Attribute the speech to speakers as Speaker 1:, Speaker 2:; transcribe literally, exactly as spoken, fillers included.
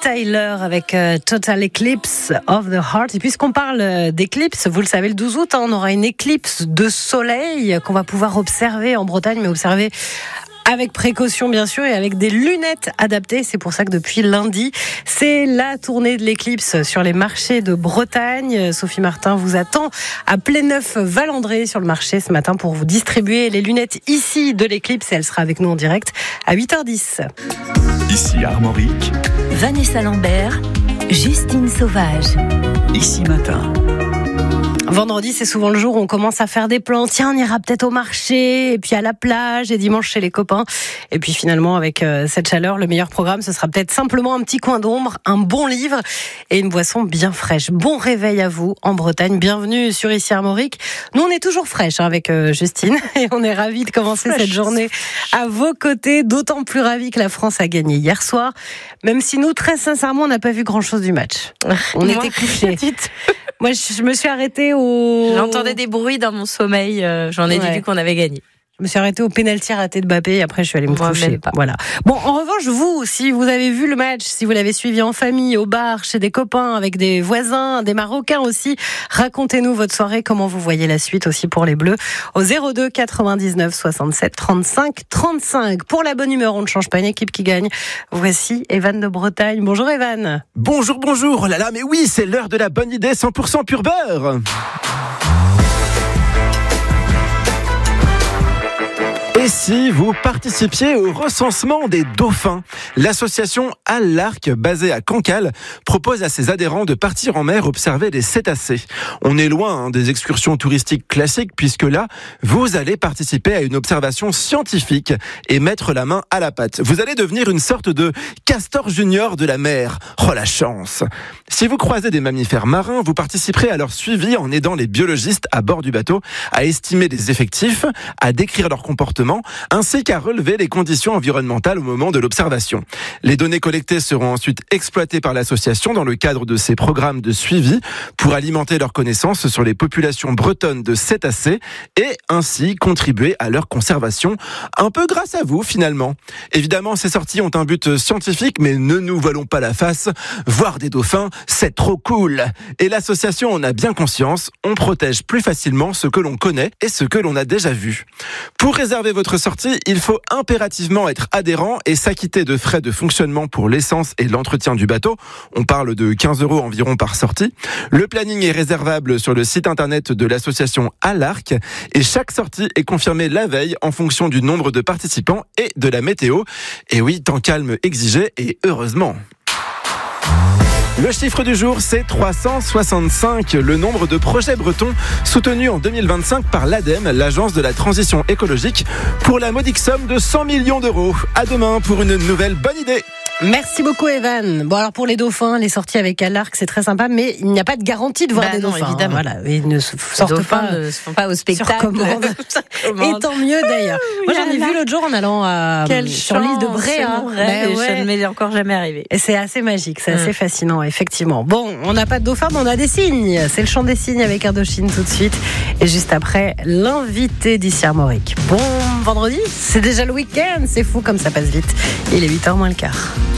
Speaker 1: Tyler avec euh, Total Eclipse of the Heart. Et puisqu'on parle d'éclipse, vous le savez, le douze août, hein, on aura une éclipse de soleil qu'on va pouvoir observer en Bretagne, mais observer avec précaution bien sûr et avec des lunettes adaptées. C'est pour ça que depuis lundi, c'est la tournée de l'éclipse sur les marchés de Bretagne. Sophie Martin vous attend à Pléneuf-Valandré sur le marché ce matin pour vous distribuer les lunettes ici de l'éclipse. Et elle sera avec nous en direct à huit heures dix.
Speaker 2: Ici Armorique,
Speaker 3: Vanessa Lambert, Justine Sauvage.
Speaker 2: Ici Matin.
Speaker 1: Vendredi, c'est souvent le jour où on commence à faire des plans. Tiens, on ira peut-être au marché, et puis à la plage, et dimanche chez les copains. Et puis finalement, avec euh, cette chaleur, le meilleur programme, ce sera peut-être simplement un petit coin d'ombre, un bon livre et une boisson bien fraîche. Bon réveil à vous en Bretagne. Bienvenue sur Ici Armorique. Nous, on est toujours fraîche hein, avec euh, Justine, et on est ravis de commencer fraîche. Cette journée à vos côtés. D'autant plus ravis que la France a gagné hier soir, même si nous, très sincèrement, on n'a pas vu grand-chose du match. On
Speaker 4: Moi,
Speaker 1: était couchés. Moi, je me suis arrêtée au...
Speaker 4: J'entendais des bruits dans mon sommeil. Euh, j'en ai
Speaker 1: ouais.
Speaker 4: déduit qu'on avait gagné.
Speaker 1: Je me suis arrêtée au pénalty raté de Mbappé et après je suis allée me
Speaker 4: Moi,
Speaker 1: coucher. Voilà. Bon, en revanche, vous, si vous avez vu le match, si vous l'avez suivi en famille, au bar, chez des copains, avec des voisins, des Marocains aussi, racontez-nous votre soirée, comment vous voyez la suite aussi pour les Bleus au zéro deux quatre-vingt-dix-neuf soixante-sept trente-cinq trente-cinq. Pour la bonne humeur, on ne change pas une équipe qui gagne. Voici Evan de Bretagne. Bonjour Evan.
Speaker 5: Bonjour, bonjour. Oh là là, mais oui, c'est l'heure de la bonne idée cent pour cent pur beurre. Et si vous participiez au recensement des dauphins, l'association À l'Arc, basée à Cancale, propose à ses adhérents de partir en mer observer des cétacés. On est loin hein, des excursions touristiques classiques, puisque là, vous allez participer à une observation scientifique et mettre la main à la pâte. Vous allez devenir une sorte de castor junior de la mer. Oh la chance! Si vous croisez des mammifères marins, vous participerez à leur suivi en aidant les biologistes à bord du bateau à estimer des effectifs, à décrire leur comportement, ainsi qu'à relever les conditions environnementales au moment de l'observation. Les données collectées seront ensuite exploitées par l'association dans le cadre de ses programmes de suivi pour alimenter leurs connaissances sur les populations bretonnes de cétacés et ainsi contribuer à leur conservation, un peu grâce à vous finalement. Évidemment, ces sorties ont un but scientifique, mais ne nous voilons pas la face. Voir des dauphins, c'est trop cool. Et l'association en a bien conscience, on protège plus facilement ce que l'on connaît et ce que l'on a déjà vu. Pour réserver votre sortie, il faut impérativement être adhérent et s'acquitter de frais de fonctionnement pour l'essence et l'entretien du bateau. On parle de quinze euros environ par sortie. Le planning est réservable sur le site internet de l'association À l'Arc et chaque sortie est confirmée la veille en fonction du nombre de participants et de la météo. Et oui, temps calme exigé et heureusement. Le chiffre du jour, c'est trois cent soixante-cinq, le nombre de projets bretons soutenus en deux mille vingt-cinq par l'ADEME, l'Agence de la transition écologique, pour la modique somme de cent millions d'euros. À demain pour une nouvelle bonne idée.
Speaker 1: Merci beaucoup Evan. Bon alors pour les dauphins, les sorties avec À l'Arc, c'est très sympa, mais il n'y a pas de garantie de voir
Speaker 4: bah
Speaker 1: des
Speaker 4: non,
Speaker 1: dauphins.
Speaker 4: Évidemment.
Speaker 1: Hein, voilà, ils ne sortent
Speaker 4: les dauphins
Speaker 1: pas,
Speaker 4: ne se font pas au spectacle.
Speaker 1: Sur commande. Et tant mieux d'ailleurs. Moi j'en ai vu l'autre jour en allant à, sur l'île de Bréa.
Speaker 4: Ben ouais. Ça ne m'est encore jamais arrivé.
Speaker 1: Et c'est assez magique, c'est
Speaker 4: mmh.
Speaker 1: assez fascinant effectivement. Bon, on n'a pas de dauphins, mais on a des cygnes. C'est le chant des cygnes avec Indochine tout de suite. Et juste après, l'invité d'Ici Armorique. Bon vendredi, c'est déjà le week-end. C'est fou comme ça passe vite. Il est huit heures moins le quart.